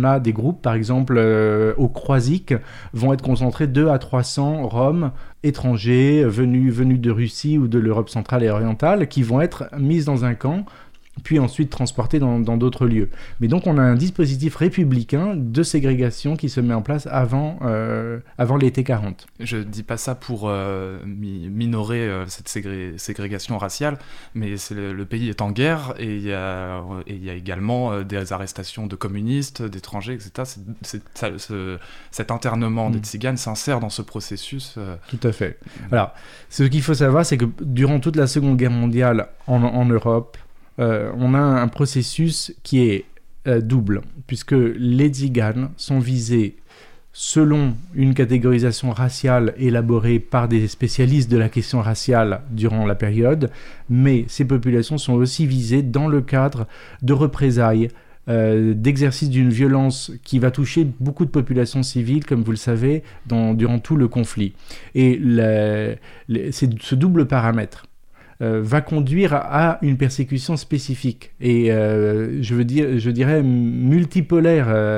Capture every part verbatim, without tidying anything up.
on a des groupes, par exemple, euh, au Croisic, vont être concentrés deux à trois cents Roms étrangers venus, venus de Russie ou de l'Europe centrale et orientale, qui vont être mis dans un camp, puis ensuite transportés dans, dans d'autres lieux. Mais donc on a un dispositif républicain de ségrégation qui se met en place avant, euh, avant l'été quarante. Je ne dis pas ça pour euh, mi- minorer euh, cette ségré- ségrégation raciale, mais c'est le, le pays est en guerre et il y a, et il y a également euh, des arrestations de communistes, d'étrangers, et cetera. C'est, c'est, ça, ce, cet internement mmh. des Tziganes s'insère dans ce processus. Euh... Tout à fait. Alors, ce qu'il faut savoir, c'est que durant toute la Seconde Guerre mondiale en, en Europe, Euh, on a un processus qui est euh, double, puisque les Tziganes sont visés selon une catégorisation raciale élaborée par des spécialistes de la question raciale durant la période, mais ces populations sont aussi visées dans le cadre de représailles, euh, d'exercice d'une violence qui va toucher beaucoup de populations civiles, comme vous le savez, dans, durant tout le conflit. Et la, la, c'est ce double paramètre Euh, va conduire à une persécution spécifique et euh, je veux dire, je dirais multipolaire euh,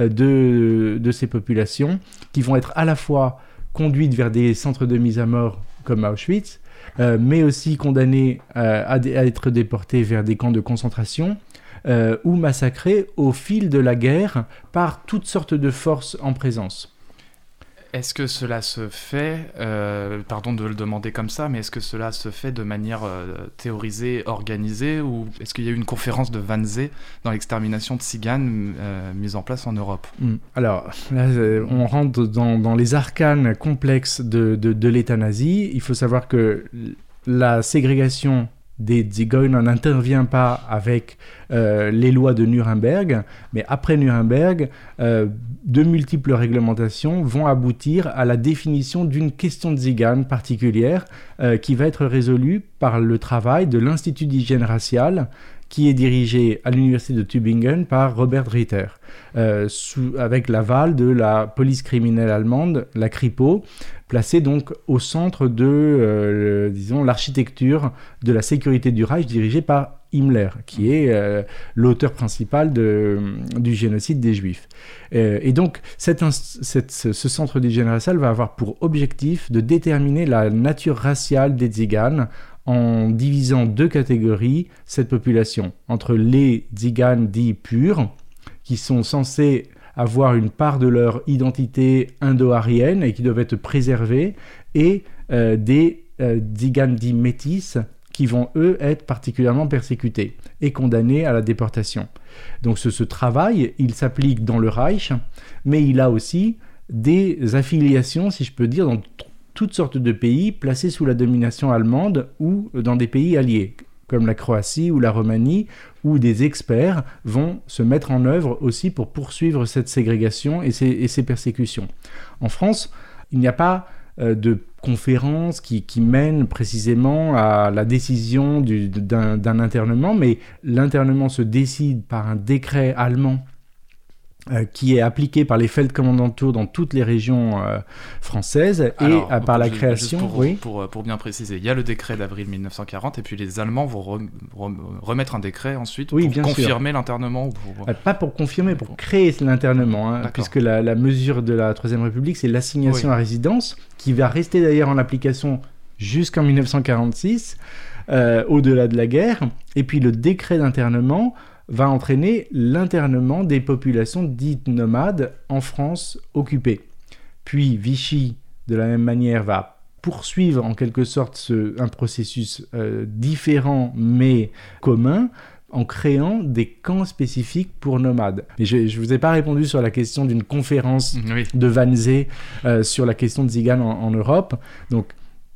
de, de ces populations qui vont être à la fois conduites vers des centres de mise à mort comme Auschwitz, euh, mais aussi condamnées euh, à, d- à être déportées vers des camps de concentration euh, ou massacrées au fil de la guerre par toutes sortes de forces en présence. Est-ce que cela se fait, euh, pardon de le demander comme ça, mais est-ce que cela se fait de manière euh, théorisée, organisée, ou est-ce qu'il y a eu une conférence de Wannsee dans l'extermination de Tziganes euh, mise en place en Europe ? mmh. Alors, là, euh, on rentre dans, dans les arcanes complexes de, de, de l'État nazi. Il faut savoir que la ségrégation des Zigeuners n'intervient pas avec euh, les lois de Nuremberg, mais après Nuremberg, euh, de multiples réglementations vont aboutir à la définition d'une question de Tzigane particulière euh, qui va être résolue par le travail de l'Institut d'hygiène raciale qui est dirigé à l'université de Tübingen par Robert Ritter, euh, sous, avec l'aval de la police criminelle allemande, la Kripo, placée donc au centre de, euh, disons, l'architecture de la sécurité du Reich dirigée par Himmler, qui est euh, l'auteur principal de, du génocide des Juifs. Euh, et donc, cette inst- cette, ce centre d'hygiène raciale va avoir pour objectif de déterminer la nature raciale des Tziganes en divisant deux catégories cette population, entre les Tziganes dits purs, qui sont censés avoir une part de leur identité indo-aryenne et qui doivent être préservés, et euh, des euh, Tziganes dits métis, qui vont, eux, être particulièrement persécutés et condamnés à la déportation. Donc ce, ce travail, il s'applique dans le Reich, mais il a aussi des affiliations, si je peux dire, dans toutes sortes de pays placés sous la domination allemande ou dans des pays alliés, comme la Croatie ou la Roumanie, où des experts vont se mettre en œuvre aussi pour poursuivre cette ségrégation et ces, et ces persécutions. En France, il n'y a pas euh, de conférence qui, qui mène précisément à la décision du, d'un, d'un internement, mais l'internement se décide par un décret allemand Euh, qui est appliqué par les Feldkommandantur dans toutes les régions euh, françaises et Alors, euh, par la juste création... Pour, oui. pour, pour bien préciser, il y a le décret d'avril dix-neuf cent quarante et puis les Allemands vont re, re, remettre un décret ensuite oui, pour confirmer sûr. l'internement ou pour... euh, Pas pour confirmer, pour créer l'internement, hein, puisque la, la mesure de la Troisième République, c'est l'assignation oui. à résidence, qui va rester d'ailleurs en application jusqu'en dix-neuf cent quarante-six, euh, au-delà de la guerre, et puis le décret d'internement va entraîner l'internement des populations dites nomades en France occupée. Puis Vichy, de la même manière, va poursuivre en quelque sorte ce, un processus euh, différent mais commun en créant des camps spécifiques pour nomades. Mais je ne vous ai pas répondu sur la question d'une conférence oui. de Wannsee euh, sur la question de Tziganes en, en Europe. Donc,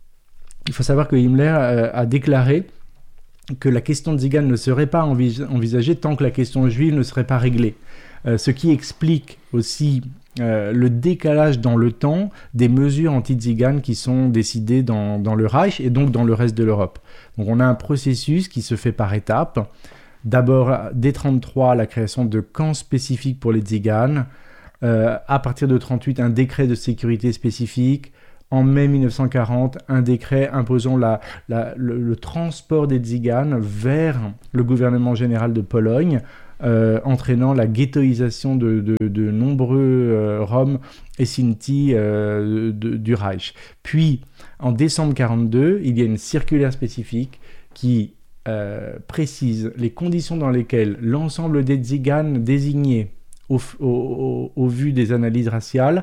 il faut savoir que Himmler euh, a déclaré que la question de Tziganes ne serait pas envis- envisagée tant que la question juive ne serait pas réglée. Euh, ce qui explique aussi euh, le décalage dans le temps des mesures anti-Tziganes qui sont décidées dans, dans le Reich et donc dans le reste de l'Europe. Donc on a un processus qui se fait par étapes. D'abord, dès trente-trois, la création de camps spécifiques pour les Tziganes. Euh, à partir de trente-huit, un décret de sécurité spécifique. En mai dix-neuf cent quarante, un décret imposant la, la, le, le transport des Tziganes vers le gouvernement général de Pologne euh, entraînant la ghettoisation de, de, de nombreux euh, Roms et Sinti euh, de, du Reich. Puis, en décembre quarante-deux, il y a une circulaire spécifique qui euh, précise les conditions dans lesquelles l'ensemble des Tziganes désignés au, au, au, au vu des analyses raciales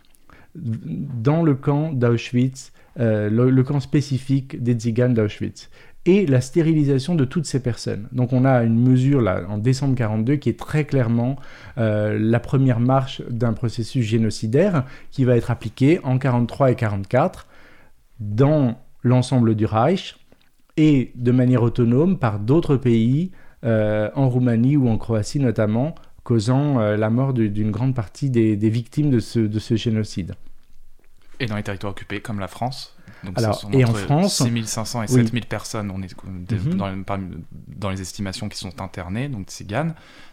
dans le camp d'Auschwitz, euh, le, le camp spécifique des Tziganes d'Auschwitz, et la stérilisation de toutes ces personnes. Donc on a une mesure là, en décembre quarante-deux qui est très clairement euh, la première marche d'un processus génocidaire qui va être appliqué en quarante-trois et quarante-quatre dans l'ensemble du Reich et de manière autonome par d'autres pays, euh, en Roumanie ou en Croatie notamment, causant euh, la mort de, d'une grande partie des, des victimes de ce, de ce génocide. Et dans les territoires occupés, comme la France. Donc, alors, ce sont et entre en France, six mille cinq cents et oui. sept mille personnes, on est mm-hmm. dans, dans les estimations qui sont internées, donc tziganes.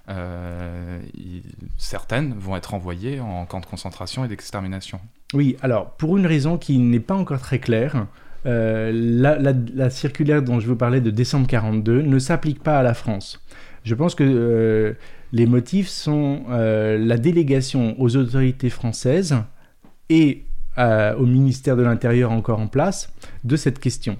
Euh, y, certaines vont être envoyées en camp de concentration et d'extermination. Oui, alors, pour une raison qui n'est pas encore très claire, euh, la, la, la circulaire dont je vous parlais de décembre quarante-deux ne s'applique pas à la France. Je pense que euh, les motifs sont euh, la délégation aux autorités françaises et euh, au ministère de l'Intérieur encore en place de cette question.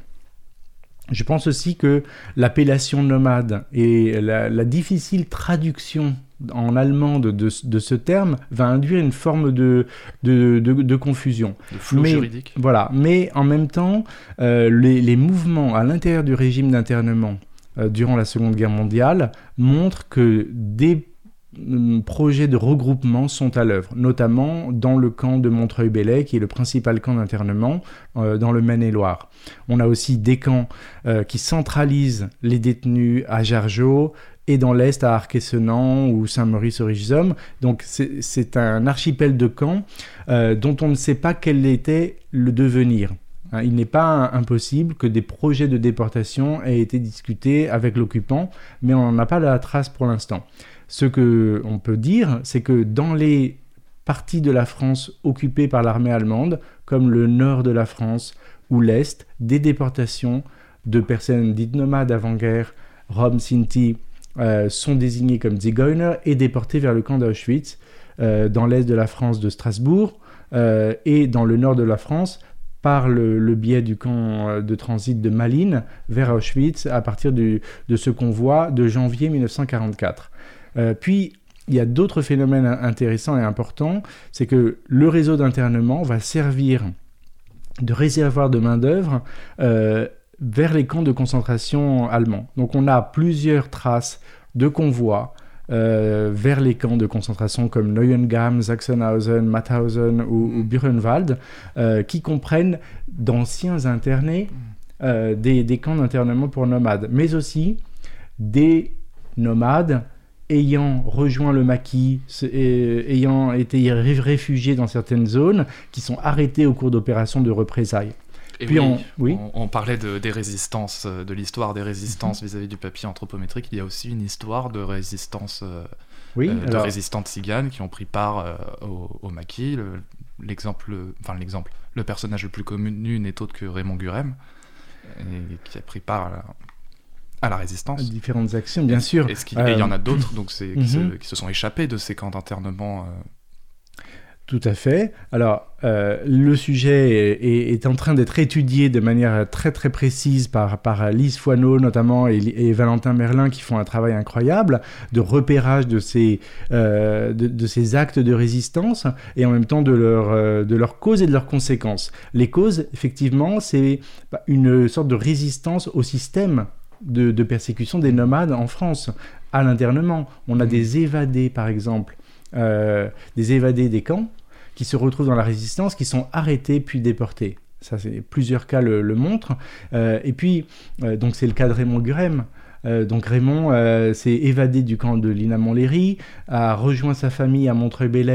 Je pense aussi que l'appellation nomade et la, la difficile traduction en allemand de, de, de ce terme va induire une forme de, de, de, de confusion. De flou mais, juridique. Voilà, mais en même temps, euh, les, les mouvements à l'intérieur du régime d'internement euh, durant la Seconde Guerre mondiale montrent que des projets de regroupement sont à l'œuvre, notamment dans le camp de Montreuil-Bellay, qui est le principal camp d'internement euh, dans le Maine-et-Loire. On a aussi des camps euh, qui centralisent les détenus à Jargeau et dans l'Est à Arc-et-Senans ou Saint-Maurice-au-Richezomme. Donc c'est, c'est un archipel de camps euh, dont on ne sait pas quel était le devenir. Hein, il n'est pas impossible que des projets de déportation aient été discutés avec l'occupant, mais on n'en a pas la trace pour l'instant. Ce qu'on peut dire, c'est que dans les parties de la France occupées par l'armée allemande, comme le nord de la France ou l'Est, des déportations de personnes dites nomades avant-guerre, Roms, Sinti, euh, sont désignées comme Zigeuner et déportées vers le camp d'Auschwitz, euh, dans l'Est de la France de Strasbourg euh, et dans le nord de la France, par le, le biais du camp de transit de Malines vers Auschwitz à partir du, de ce convoi de janvier dix-neuf cent quarante-quatre. Euh, puis, il y a d'autres phénomènes intéressants et importants, c'est que le réseau d'internement va servir de réservoir de main-d'œuvre euh, vers les camps de concentration allemands. Donc on a plusieurs traces de convois euh, vers les camps de concentration comme Neuengamme, Sachsenhausen, Mauthausen ou, ou Buchenwald, euh, qui comprennent d'anciens internés euh, des, des camps d'internement pour nomades, mais aussi des nomades ayant rejoint le maquis, et, ayant été réfugiés dans certaines zones, qui sont arrêtés au cours d'opérations de représailles. Et Puis oui, on, oui. On, on parlait de, des résistances, de l'histoire des résistances mm-hmm. vis-à-vis du papier anthropométrique. Il y a aussi une histoire de résistance, euh, oui, euh, de alors... résistants tziganes qui ont pris part euh, au, au maquis. Le, l'exemple, enfin l'exemple, le personnage le plus connu n'est autre que Raymond Gurem, et, qui a pris part à la, à la résistance. Différentes actions, bien sûr. Et il euh... y en a d'autres donc c'est, qui, mm-hmm. se, qui se sont échappés de ces camps d'internement. Euh... Tout à fait. Alors, euh, le sujet est, est, est en train d'être étudié de manière très très précise par, par Lise Foineau notamment et, et Valentin Merlin qui font un travail incroyable de repérage de ces, euh, de, de ces actes de résistance et en même temps de leur, euh, de leurs causes et de leurs conséquences. Les causes, effectivement, c'est une sorte de résistance au système de, de persécution des nomades en France, à l'internement. On a des évadés, par exemple, Euh, des évadés des camps qui se retrouvent dans la résistance, qui sont arrêtés puis déportés. Ça, c'est, plusieurs cas le, le montrent. Euh, et puis, euh, donc c'est le cas de Raymond Gurem. Euh, donc Raymond euh, s'est évadé du camp de Lina Montlhéry, a rejoint sa famille à Montreuil-Bellay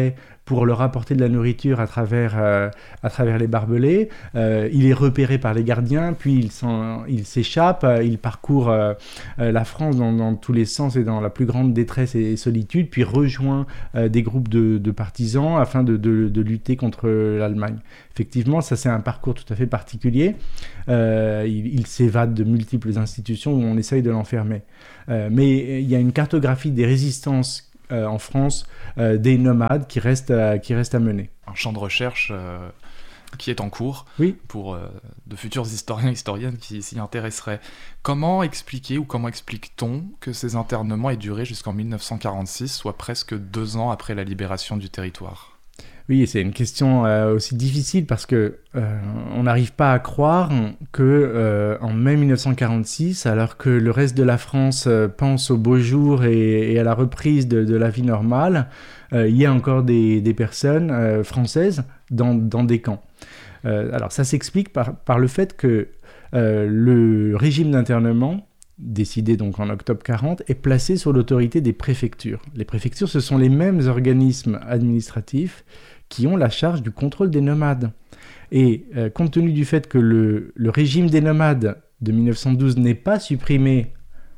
pour leur apporter de la nourriture à travers, euh, à travers les barbelés. Euh, il est repéré par les gardiens, puis il, s'en, il s'échappe, euh, il parcourt euh, euh, la France dans, dans tous les sens et dans la plus grande détresse et, et solitude, puis rejoint euh, des groupes de, de partisans afin de, de, de lutter contre l'Allemagne. Effectivement, ça c'est un parcours tout à fait particulier. Euh, il, il s'évade de multiples institutions où on essaye de l'enfermer. Euh, mais il y a une cartographie des résistances euh, en France, euh, des nomades qui restent, à, qui restent à mener. Un champ de recherche euh, qui est en cours oui. pour euh, de futurs historiens et historiennes qui s'y intéresseraient. Comment expliquer ou comment explique-t-on que ces internements aient duré jusqu'en dix-neuf cent quarante-six, soit presque deux ans après la libération du territoire ? Oui, c'est une question euh, aussi difficile parce que euh, on n'arrive pas à croire que euh, en mai dix-neuf cent quarante-six, alors que le reste de la France euh, pense au beau jour et, et à la reprise de, de la vie normale, euh, il y a encore des, des personnes euh, françaises dans, dans des camps. Euh, alors ça s'explique par, par le fait que euh, le régime d'internement, décidé donc en octobre quarante, est placé sous l'autorité des préfectures. Les préfectures, ce sont les mêmes organismes administratifs qui ont la charge du contrôle des nomades. Et euh, compte tenu du fait que le, le régime des nomades de dix-neuf cent douze n'est pas supprimé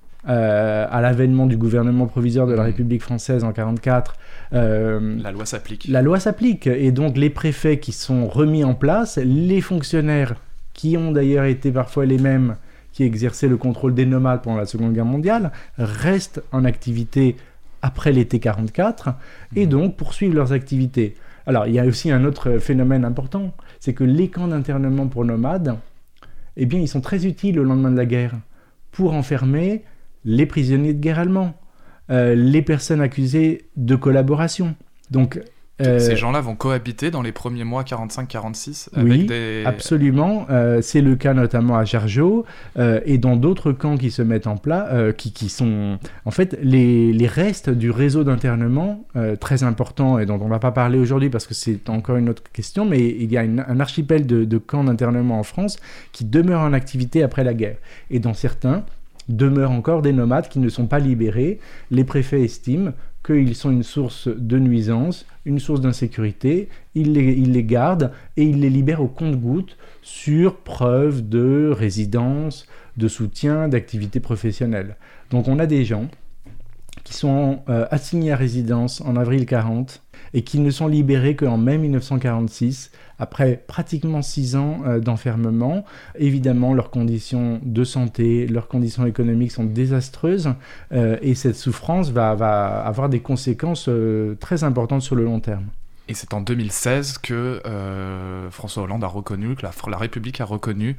euh, à l'avènement du gouvernement provisoire de la République française en quarante-quatre, euh, la loi s'applique. La loi s'applique, et donc les préfets qui sont remis en place, les fonctionnaires qui ont d'ailleurs été parfois les mêmes qui exerçaient le contrôle des nomades pendant la Seconde Guerre mondiale, restent en activité après l'été quarante-quatre, et donc poursuivent leurs activités. Alors, il y a aussi un autre phénomène important, c'est que les camps d'internement pour nomades, eh bien, ils sont très utiles au lendemain de la guerre pour enfermer les prisonniers de guerre allemands, euh, les personnes accusées de collaboration. Donc, Euh, Ces gens-là vont cohabiter dans les premiers mois quarante-cinq quarante-six avec oui, des... absolument. Euh, c'est le cas notamment à Jargeau euh, et dans d'autres camps qui se mettent en place, euh, qui, qui sont en fait les, les restes du réseau d'internement euh, très important et dont on ne va pas parler aujourd'hui parce que c'est encore une autre question, mais il y a une, un archipel de, de camps d'internement en France qui demeurent en activité après la guerre. Et dans certains, demeurent encore des nomades qui ne sont pas libérés. Les préfets estiment qu'ils sont une source de nuisance, une source d'insécurité, ils les, ils les gardent et ils les libèrent au compte-gouttes sur preuve de résidence, de soutien, d'activité professionnelle. Donc on a des gens qui sont euh, assignés à résidence en avril quarante et qui ne sont libérés qu'en mai dix-neuf cent quarante-six, après pratiquement six ans euh, d'enfermement. Évidemment, leurs conditions de santé, leurs conditions économiques sont désastreuses euh, et cette souffrance va, va avoir des conséquences euh, très importantes sur le long terme. Et c'est en deux mille seize que euh, François Hollande a reconnu, que la, la République a reconnu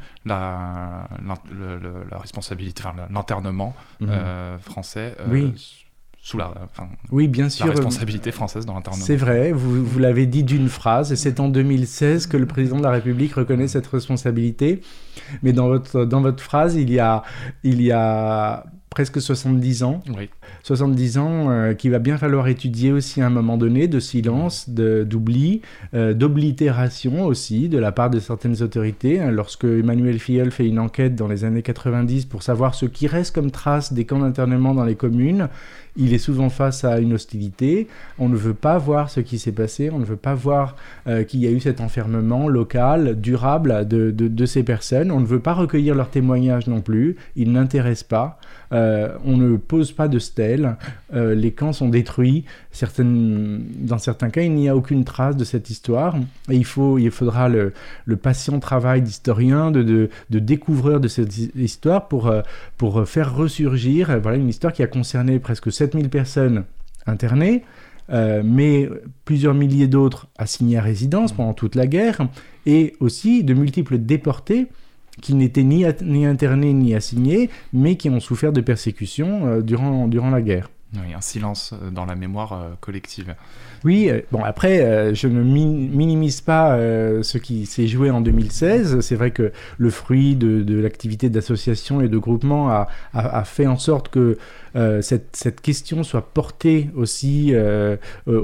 la, la, la, la responsabilité, enfin l'internement mmh. euh, français. Euh, oui. Sous la, enfin, oui, bien sûr. La responsabilité française dans l'internement. C'est vrai, vous, vous l'avez dit d'une phrase, et c'est en deux mille seize que le président de la République reconnaît cette responsabilité. Mais dans votre, dans votre phrase, il y a, il y a presque soixante-dix ans. Oui. soixante-dix ans euh, qu'il va bien falloir étudier aussi à un moment donné, de silence, de, d'oubli, euh, d'oblitération aussi, de la part de certaines autorités. Lorsque Emmanuel Filleul fait une enquête dans les années quatre-vingt-dix pour savoir ce qui reste comme trace des camps d'internement dans les communes, il est souvent face à une hostilité. On ne veut pas voir ce qui s'est passé, on ne veut pas voir euh, qu'il y a eu cet enfermement local, durable de, de, de ces personnes. On ne veut pas recueillir leurs témoignages non plus, ils n'intéressent pas. Euh, on ne pose pas de stèles, euh, les camps sont détruits. Certaines, dans certains cas, il n'y a aucune trace de cette histoire. Et il, faut, il faudra le, le patient travail d'historien, de, de, de découvreur de cette histoire pour, pour faire ressurgir voilà, une histoire qui a concerné presque sept mille personnes internées, euh, mais plusieurs milliers d'autres assignés à résidence pendant toute la guerre, et aussi de multiples déportés qui n'étaient ni, at- ni internés ni assignés, mais qui ont souffert de persécutions euh, durant, durant la guerre. Oui, un silence dans la mémoire euh, collective. Oui, euh, bon après, euh, je ne mi- minimise pas euh, ce qui s'est joué en deux mille seize. C'est vrai que le fruit de, de l'activité d'association et de groupement a, a, a fait en sorte que euh, cette, cette question soit portée aussi euh,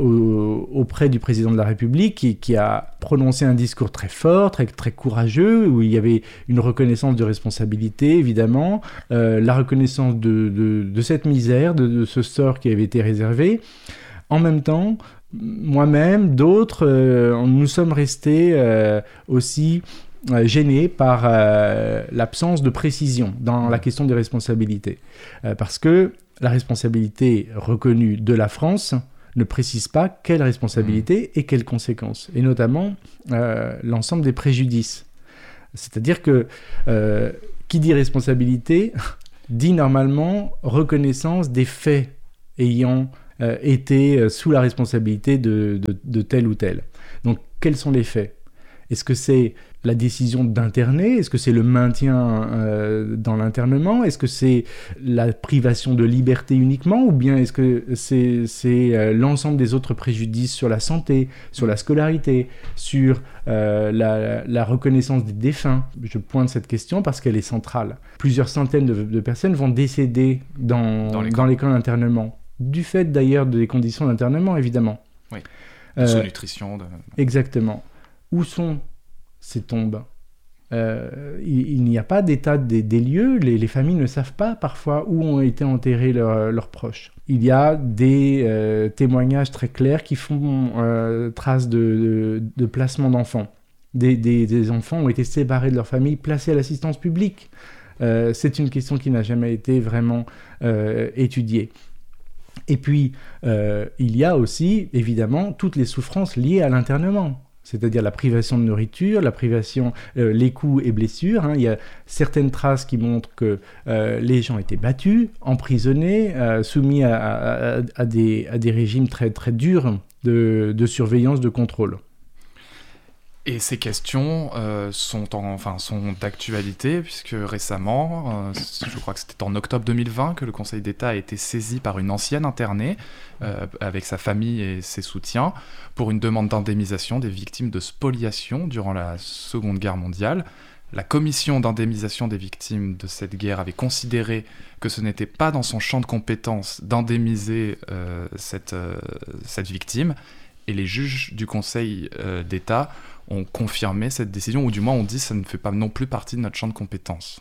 au, auprès du président de la République, qui, qui a prononcé un discours très fort, très, très courageux, où il y avait une reconnaissance de responsabilité, évidemment, euh, la reconnaissance de, de, de cette misère, de, de ce sort qui avait été réservé. En même temps, moi-même, d'autres, euh, nous sommes restés euh, aussi euh, gênés par euh, l'absence de précision dans la question des responsabilités. Euh, parce que la responsabilité reconnue de la France ne précise pas quelle responsabilité et quelles conséquences, et notamment euh, l'ensemble des préjudices. C'est-à-dire que euh, qui dit responsabilité dit normalement reconnaissance des faits ayant euh, été sous la responsabilité de, de, de tel ou tel. Donc, quels sont les faits ? Est-ce que c'est la décision d'interner ? Est-ce que c'est le maintien euh, dans l'internement ? Est-ce que c'est la privation de liberté uniquement ? Ou bien est-ce que c'est, c'est euh, l'ensemble des autres préjudices sur la santé, sur la scolarité, sur euh, la, la reconnaissance des défunts ? Je pointe cette question parce qu'elle est centrale. Plusieurs centaines de, de personnes vont décéder dans, dans, les, dans les camps d'internement. Du fait d'ailleurs des conditions d'internement, évidemment. Oui, de euh, sous-nutrition. De... Exactement. Où sont ces tombes ? euh, il, il n'y a pas d'état des, des lieux, les, les familles ne savent pas parfois où ont été enterrés leur, leurs proches. Il y a des euh, témoignages très clairs qui font euh, trace de, de, de placement d'enfants. Des, des, des enfants ont été séparés de leur famille, placés à l'assistance publique. Euh, c'est une question qui n'a jamais été vraiment euh, étudiée. Et puis, euh, il y a aussi, évidemment, toutes les souffrances liées à l'internement. C'est-à-dire la privation de nourriture, la privation, euh, les coups et blessures. Hein. Il y a certaines traces qui montrent que euh, les gens étaient battus, emprisonnés, euh, soumis à, à, à, des, à des régimes très, très durs de, de surveillance, de contrôle. Et ces questions euh, sont, en, enfin, sont d'actualité, puisque récemment, euh, je crois que c'était en octobre deux mille vingt, que le Conseil d'État a été saisi par une ancienne internée, euh, avec sa famille et ses soutiens, pour une demande d'indemnisation des victimes de spoliation durant la Seconde Guerre mondiale. La commission d'indemnisation des victimes de cette guerre avait considéré que ce n'était pas dans son champ de compétences d'indemniser euh, cette, euh, cette victime, et les juges du Conseil euh, d'État ont confirmé cette décision, ou du moins ont dit que ça ne fait pas non plus partie de notre champ de compétences.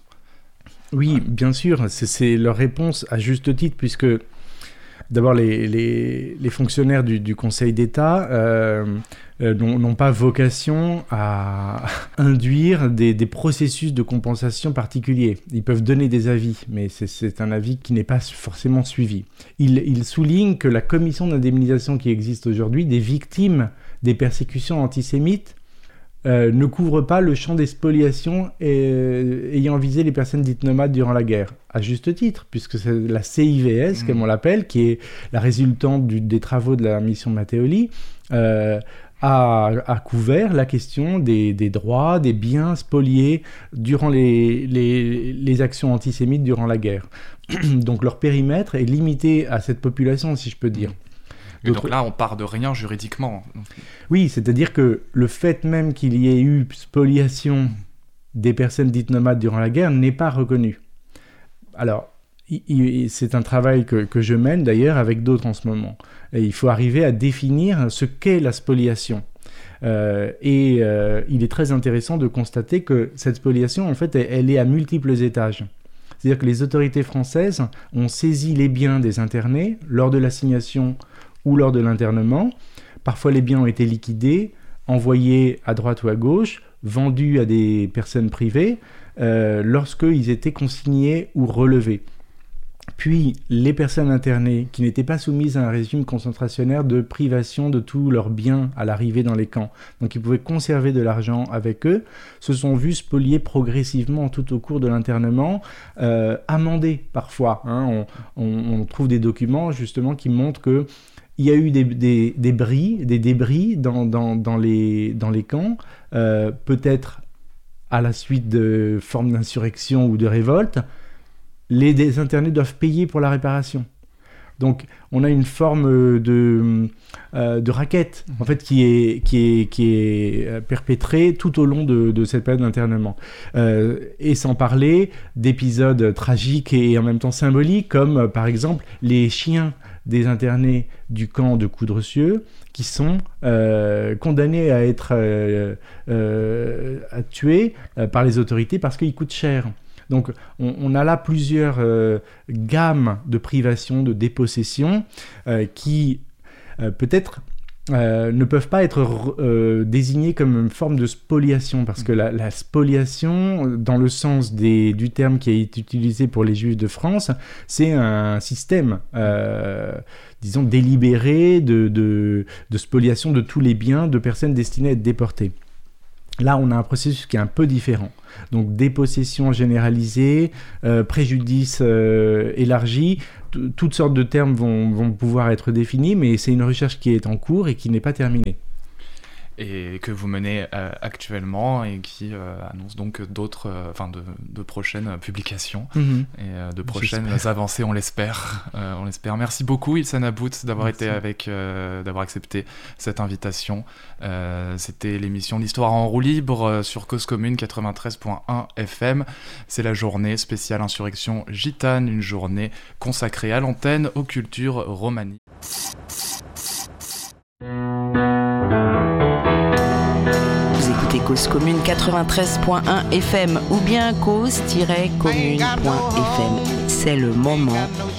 Oui, bien sûr, c'est, c'est leur réponse à juste titre, puisque d'abord les, les, les fonctionnaires du, du Conseil d'État euh, euh, n'ont, n'ont pas vocation à induire des, des processus de compensation particuliers. Ils peuvent donner des avis, mais c'est, c'est un avis qui n'est pas forcément suivi. Ils, ils soulignent que la commission d'indemnisation qui existe aujourd'hui des victimes des persécutions antisémites Euh, ne couvre pas le champ des spoliations et, ayant visé les personnes dites nomades durant la guerre. À juste titre, puisque c'est la C I V S, mmh. comme on l'appelle, qui est la résultante du, des travaux de la mission Matteoli, euh, a, a couvert la question des, des droits, des biens spoliés durant les, les, les actions antisémites durant la guerre. Donc leur périmètre est limité à cette population, si je peux dire. Et donc là, on part de rien juridiquement. Oui, c'est-à-dire que le fait même qu'il y ait eu spoliation des personnes dites nomades durant la guerre n'est pas reconnu. Alors, il, il, c'est un travail que, que je mène d'ailleurs avec d'autres en ce moment. Et il faut arriver à définir ce qu'est la spoliation. Euh, et euh, il est très intéressant de constater que cette spoliation, en fait, elle, elle est à multiples étages. C'est-à-dire que les autorités françaises ont saisi les biens des internés lors de l'assignation ou lors de l'internement. Parfois, les biens ont été liquidés, envoyés à droite ou à gauche, vendus à des personnes privées, euh, lorsqu'ils étaient consignés ou relevés. Puis, les personnes internées qui n'étaient pas soumises à un régime concentrationnaire de privation de tous leurs biens à l'arrivée dans les camps, donc ils pouvaient conserver de l'argent avec eux, se sont vus spoliés progressivement tout au cours de l'internement, euh, amendés parfois. Hein. On, on, on trouve des documents justement qui montrent que il y a eu des, des, des bris, des débris dans, dans, dans, les, dans les camps, euh, peut-être à la suite de formes d'insurrection ou de révolte. Les désinternés doivent payer pour la réparation. Donc, on a une forme de, euh, de raquette, en fait, qui est, qui est, qui est perpétrée tout au long de, de cette période d'internement. Euh, et sans parler d'épisodes tragiques et en même temps symboliques, comme, euh, par exemple, les chiens des internés du camp de Coudrecieux qui sont euh, condamnés à être euh, euh, à tuer euh, par les autorités parce qu'ils coûtent cher. Donc on, on a là plusieurs euh, gammes de privation, de dépossession euh, qui euh, peut-être euh, ne peuvent pas être euh, désignés comme une forme de spoliation, parce que la, la spoliation, dans le sens des, du terme qui a été utilisé pour les Juifs de France, c'est un système, euh, disons, délibéré de, de, de spoliation de tous les biens de personnes destinées à être déportées. Là, on a un processus qui est un peu différent. Donc, dépossession généralisée, euh, préjudice euh, élargi, t- toutes sortes de termes vont, vont pouvoir être définis, mais c'est une recherche qui est en cours et qui n'est pas terminée. Et que vous menez euh, actuellement et qui euh, annonce donc d'autres, euh, enfin de, de prochaines publications mmh. et euh, de prochaines J'espère. avancées, on l'espère. Euh, on l'espère. Merci beaucoup Ilsen About d'avoir Merci. été avec, euh, d'avoir accepté cette invitation. Euh, c'était l'émission d'Histoire en roue libre euh, sur Cause Commune quatre-vingt-treize point un F M. C'est la journée spéciale insurrection gitane, une journée consacrée à l'antenne aux cultures romanies. Cause Commune quatre-vingt-treize point un F M ou bien cause tiret commune point F M. C'est le moment